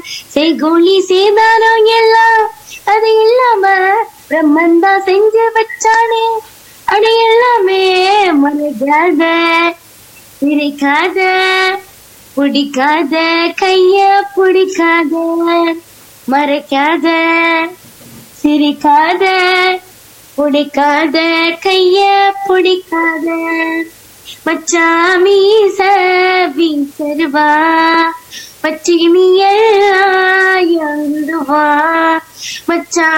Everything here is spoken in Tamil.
செய்கூலி சேதாரம் எல்லாம் அது இல்லாம பிரம்மந்தா செஞ்சு வச்சானே. அடி எல்லாமே மறக்காத, சிரிக்காத, பிடிக்காத, கைய பிடிக்காத, மறைக்காத, சிரிக்காத, பிடிக்காத, கைய பிடிக்காத. மச்சாமீச வீசருவா பச்சை நீ எல்லாம் எழுதுவா மச்சா